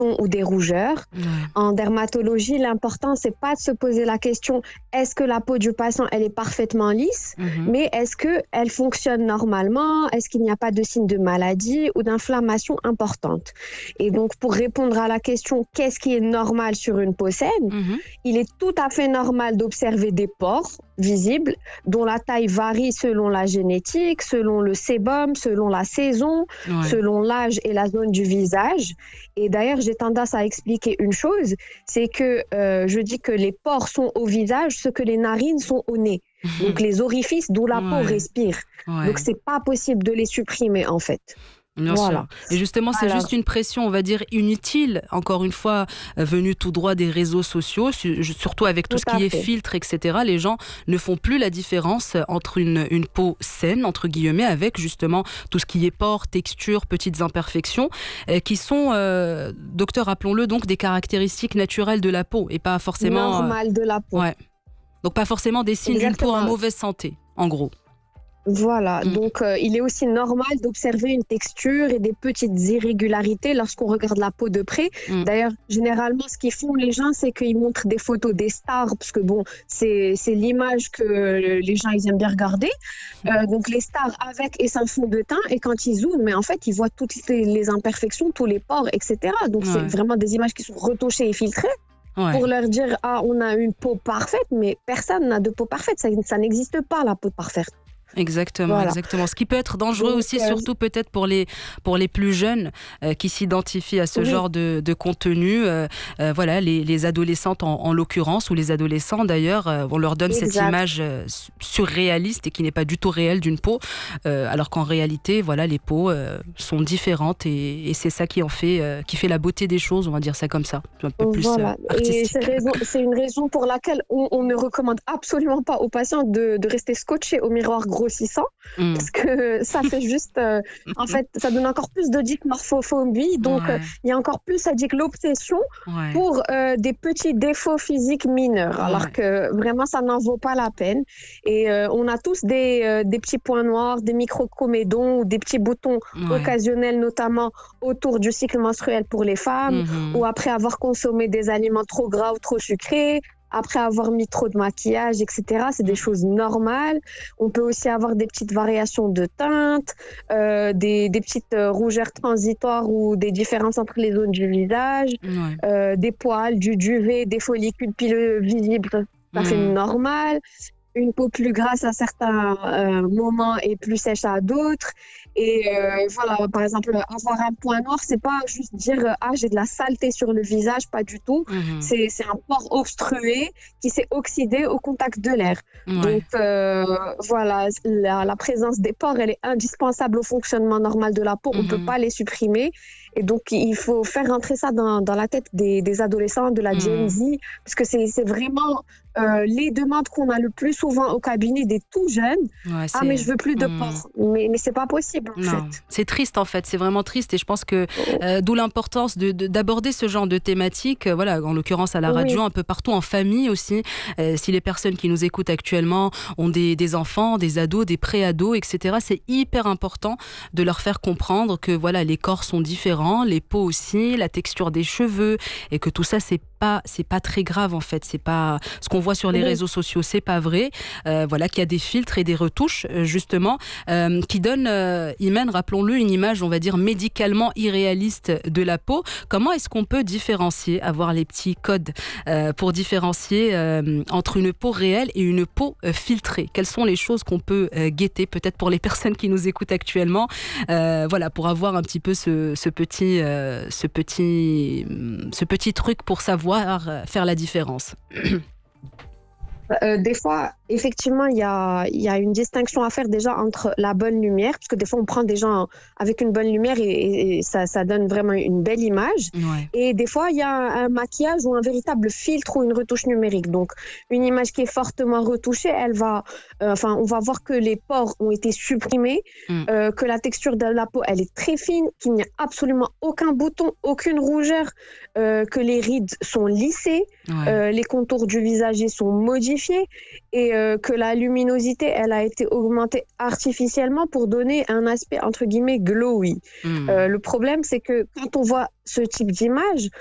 ou des rougeurs. Ouais. En dermatologie, l'important, c'est pas de se poser la question est-ce que la peau du patient elle est parfaitement lisse, mais est-ce qu'elle fonctionne normalement, est-ce qu'il n'y a pas de signes de maladie ou d'inflammation importante. Et donc, pour répondre à la question qu'est-ce qui est normal sur une peau saine, il est tout à fait normal d'observer des pores visibles dont la taille varie selon la génétique, selon le sébum, selon la saison, selon l'âge et la zone du visage. Et d'ailleurs, j'ai tendance à expliquer une chose, c'est que je dis que les pores sont au visage, ce que les narines sont au nez. Donc les orifices d'où la peau respire. Donc c'est pas possible de les supprimer en fait. Bien sûr. Et justement, c'est juste une pression, on va dire, inutile, encore une fois, venue tout droit des réseaux sociaux, surtout avec tout ce qui est filtre, etc. Les gens ne font plus la différence entre une peau saine, entre guillemets, avec justement tout ce qui est pores, textures, petites imperfections, qui sont, docteur, rappelons-le, donc des caractéristiques naturelles de la peau et pas forcément... Normales de la peau. Donc pas forcément des signes d'une peau en mauvaise santé, en gros. Voilà, donc il est aussi normal d'observer une texture et des petites irrégularités lorsqu'on regarde la peau de près. D'ailleurs, généralement, ce qu'ils font les gens, c'est qu'ils montrent des photos des stars, parce que bon, c'est l'image que les gens ils aiment bien regarder. Donc les stars avec et sans fond de teint, et quand ils zooment, mais en fait, ils voient toutes les imperfections, tous les pores, etc. Donc c'est vraiment des images qui sont retouchées et filtrées. Pour leur dire, on a une peau parfaite, mais personne n'a de peau parfaite, ça n'existe pas la peau parfaite. Exactement, exactement. Ce qui peut être dangereux donc, aussi, surtout peut-être pour les plus jeunes qui s'identifient à ce genre de contenu. Voilà, les adolescentes en l'occurrence, ou les adolescents d'ailleurs, on leur donne cette image surréaliste et qui n'est pas du tout réelle d'une peau, alors qu'en réalité, voilà, les peaux sont différentes et c'est ça qui fait la beauté des choses, on va dire ça comme ça, un peu plus artistique. Et c'est une raison pour laquelle on ne recommande absolument pas aux patients de rester scotchés au miroir grossissant, parce que ça fait juste en fait ça donne encore plus de dysmorphophobie, donc il y a encore plus l'obsession pour des petits défauts physiques mineurs, alors que vraiment ça n'en vaut pas la peine. Et on a tous des petits points noirs, des microcomédons ou des petits boutons occasionnels, notamment autour du cycle menstruel pour les femmes, ou après avoir consommé des aliments trop gras ou trop sucrés, après avoir mis trop de maquillage, etc. C'est des choses normales. On peut aussi avoir des petites variations de teinte, des petites rougeurs transitoires ou des différences entre les zones du visage, des poils, du duvet, des follicules pileux visibles, ça fait normal. Une peau plus grasse à certains moments et plus sèche à d'autres. Et voilà, par exemple, avoir un point noir, c'est pas juste dire j'ai de la saleté sur le visage, pas du tout. C'est un pore obstrué qui s'est oxydé au contact de l'air. Donc voilà, la présence des pores, elle est indispensable au fonctionnement normal de la peau. On peut pas les supprimer. Et donc, il faut faire rentrer ça dans la tête des adolescents, de la Gen Z, parce que c'est vraiment les demandes qu'on a le plus souvent au cabinet des tout jeunes. Mais je veux plus de pores. Mais c'est pas possible, en fait. C'est triste, en fait. C'est vraiment triste. Et je pense que d'où l'importance d'aborder ce genre de thématique, voilà, en l'occurrence à la radio, un peu partout, en famille aussi. Si les personnes qui nous écoutent actuellement ont des enfants, des ados, des pré-ados, etc., c'est hyper important de leur faire comprendre que voilà, les corps sont différents, les peaux aussi, la texture des cheveux, et que tout ça c'est pas très grave en fait, c'est pas ce qu'on voit sur les réseaux sociaux, c'est pas vrai. Voilà, qu'il y a des filtres et des retouches justement qui donnent, Imen, rappelons-le, une image, on va dire, médicalement irréaliste de la peau. Comment est-ce qu'on peut différencier, avoir les petits codes pour différencier entre une peau réelle et une peau filtrée? Quelles sont les choses qu'on peut guetter, peut-être pour les personnes qui nous écoutent actuellement, voilà, pour avoir un petit peu ce petit truc pour savoir faire la différence? Des fois, effectivement, il y a une distinction à faire déjà entre la bonne lumière, parce que des fois, on prend des gens avec une bonne lumière et ça donne vraiment une belle image. Et des fois, il y a un maquillage ou un véritable filtre ou une retouche numérique. Donc, une image qui est fortement retouchée, on va voir que les pores ont été supprimés, que la texture de la peau, elle est très fine, qu'il n'y a absolument aucun bouton, aucune rougeur, que les rides sont lissées, les contours du visage sont modifiés. Et que la luminosité, elle a été augmentée artificiellement pour donner un aspect, entre guillemets, glowy. Le problème, c'est que quand on voit ce type d'image,